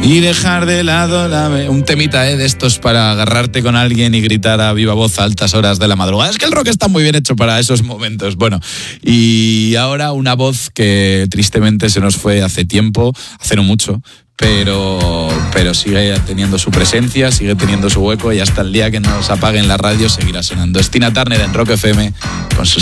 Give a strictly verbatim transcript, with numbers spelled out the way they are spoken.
y dejar de lado la... Un temita, ¿eh? De estos para agarrarte con alguien y gritar a viva voz a altas horas de la madrugada. Es que el rock está muy bien hecho para esos momentos. Bueno, y ahora una voz que tristemente se nos fue hace tiempo, hace no mucho, pero, pero sigue teniendo su presencia, sigue teniendo su hueco y hasta el día que nos apaguen la radio seguirá sonando. Es Tina Turner en Rock F M con su